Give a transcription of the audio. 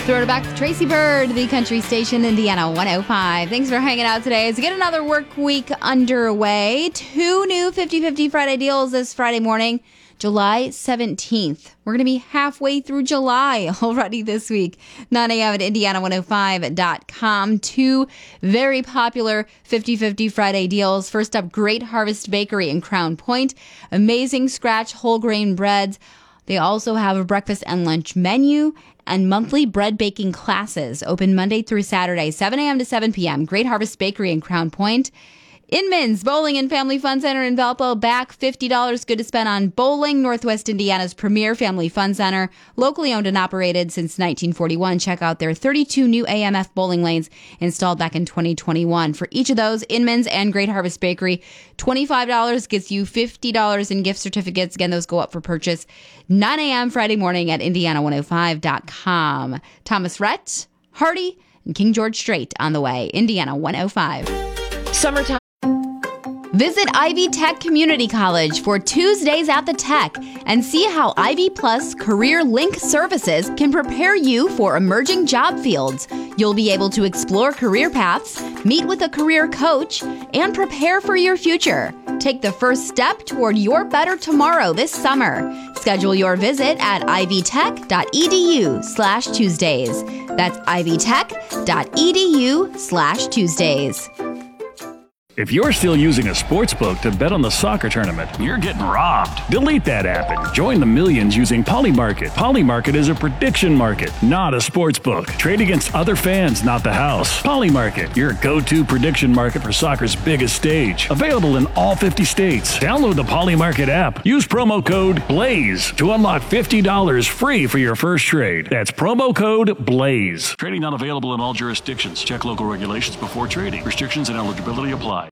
Throw it back to Tracy Bird, the country station, Indiana 105. Thanks for hanging out today. As we get another work week underway, 2 new 50/50 Friday deals this Friday morning, July 17th. We're going to be halfway through July already this week. 9 a.m. at Indiana105.com. 2 very popular 50/50 Friday deals. First up, Great Harvest Bakery in Crown Point. Amazing scratch whole grain breads. They also have a breakfast and lunch menu and monthly bread baking classes open Monday through Saturday, 7 a.m. to 7 p.m. Great Harvest Bakery in Crown Point. Inman's Bowling and Family Fun Center in Valpo, back $50 good to spend on bowling. Northwest Indiana's premier family fun center, locally owned and operated since 1941. Check out their 32 new AMF bowling lanes installed back in 2021. For each of those, Inman's and Great Harvest Bakery, $25 gets you $50 in gift certificates. Again, those go up for purchase 9 a.m. Friday morning at Indiana105.com. Thomas Rhett, Hardy, and King George Strait on the way. Indiana 105. Summertime. Visit Ivy Tech Community College for Tuesdays at the Tech and see how Ivy Plus Career Link services can prepare you for emerging job fields. You'll be able to explore career paths, meet with a career coach, and prepare for your future. Take the first step toward your better tomorrow this summer. Schedule your visit at ivytech.edu/Tuesdays. That's ivytech.edu/Tuesdays. If you're still using a sportsbook to bet on the soccer tournament, you're getting robbed. Delete that app and join the millions using Polymarket. Polymarket is a prediction market, not a sportsbook. Trade against other fans, not the house. Polymarket, your go-to prediction market for soccer's biggest stage. Available in all 50 states. Download the Polymarket app. Use promo code BLAZE to unlock $50 free for your first trade. That's promo code BLAZE. Trading not available in all jurisdictions. Check local regulations before trading. Restrictions and eligibility apply.